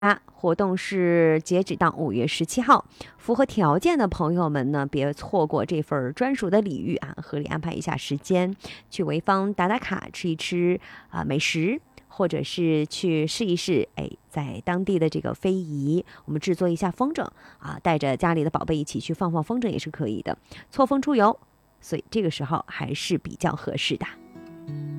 活动是截止到5月17号，符合条件的朋友们呢，别错过这份专属的礼遇啊！合理安排一下时间，去潍坊打打卡，吃一吃美食，或者是去试一试，在当地的这个非遗，我们制作一下风筝啊，带着家里的宝贝一起去放放风筝也是可以的，错峰出游，所以这个时候还是比较合适的。